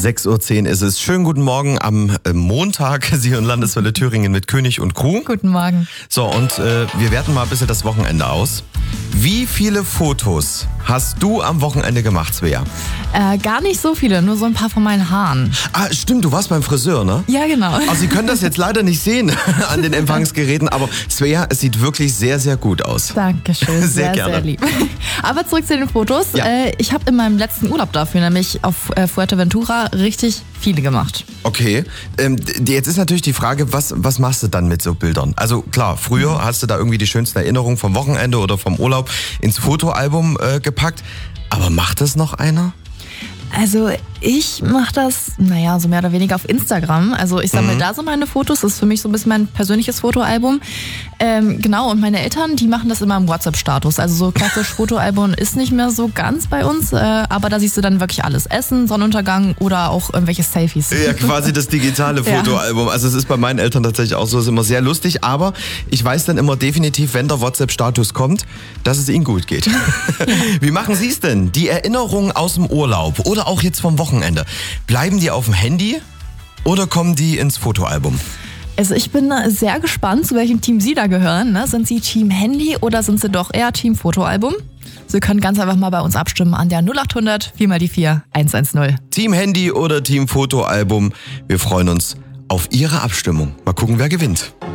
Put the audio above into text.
6:10 Uhr ist es. Schönen guten Morgen am Montag. Sie hören Landeswelle Thüringen mit König und Crew. Guten Morgen. So, und wir werten mal ein bisschen das Wochenende aus. Wie viele Fotos hast du am Wochenende gemacht, Svea? Gar nicht so viele, nur so ein paar von meinen Haaren. Ah, stimmt, du warst beim Friseur, ne? Ja, genau. Also Sie können das jetzt leider nicht sehen an den Empfangsgeräten, aber Svea, es sieht wirklich sehr, sehr gut aus. Dankeschön, Sehr gerne. sehr lieb. Aber zurück zu den Fotos. Ja. Ich habe in meinem letzten Urlaub dafür, nämlich auf Fuerteventura, richtig viele gemacht. Okay, jetzt ist natürlich die Frage, was machst du dann mit so Bildern? Also klar, früher hast du da irgendwie die schönsten Erinnerungen vom Wochenende oder vom Urlaub ins Fotoalbum gepackt, aber macht das noch einer? Also ich mache das, so mehr oder weniger auf Instagram. Also ich sammle da so meine Fotos. Das ist für mich so ein bisschen mein persönliches Fotoalbum. Genau, und meine Eltern, die machen das immer im WhatsApp-Status. Also so klassisch Fotoalbum ist nicht mehr so ganz bei uns. Aber da siehst du dann wirklich alles. Essen, Sonnenuntergang oder auch irgendwelche Selfies. Ja, quasi das digitale Fotoalbum. Also es ist bei meinen Eltern tatsächlich auch so, ist immer sehr lustig. Aber ich weiß dann immer definitiv, wenn der WhatsApp-Status kommt, dass es ihnen gut geht. Wie machen Sie es denn? Die Erinnerungen aus dem Urlaub oder auch jetzt vom Wochenende, bleiben die auf dem Handy oder kommen die ins Fotoalbum? Also ich bin sehr gespannt, zu welchem Team Sie da gehören. Ne? Sind Sie Team Handy oder sind Sie doch eher Team Fotoalbum? Sie können ganz einfach mal bei uns abstimmen an der 0800 4x4 110. Team Handy oder Team Fotoalbum? Wir freuen uns auf Ihre Abstimmung. Mal gucken, wer gewinnt.